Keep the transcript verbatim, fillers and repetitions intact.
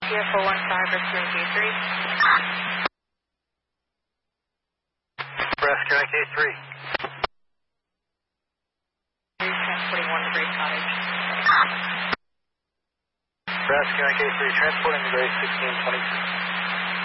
T F O one five, rescuing K three. Rescuing K three. Transporting one to Grace Cottage. Rescuing K three, transporting to Grace sixteen twenty-two.